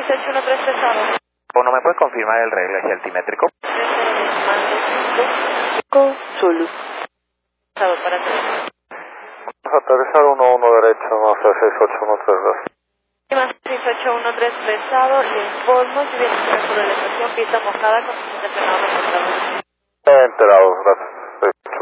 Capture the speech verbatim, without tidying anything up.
seis ocho uno tres pesado. ¿O no me puedes confirmar el reglaje altimétrico? cinco Zulu. Pesado para tres. Aterrizar uno uno derecho, hacia seis ocho uno tres dos. Más seis ocho uno tres pesado, le informo, si viene sobre la estación, pista mojada con sesenta frenado reportado. Enterados, gracias.